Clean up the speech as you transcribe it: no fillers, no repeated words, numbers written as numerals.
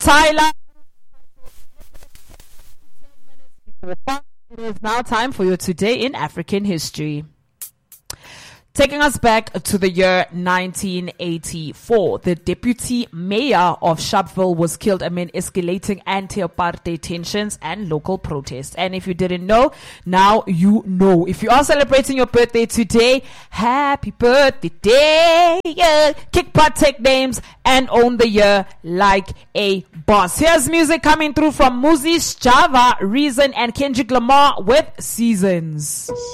Tyler. It is now time for your Today in African History. Taking us back to the year 1984, the deputy mayor of Sharpeville was killed amid escalating anti-apartheid tensions and local protests. And if you didn't know, now you know. If you are celebrating your birthday today, happy birthday! Yeah. Kick butt, take names, and own the year like a boss. Here's music coming through from Moses, Java, Reason, and Kendrick Lamar with Seasons.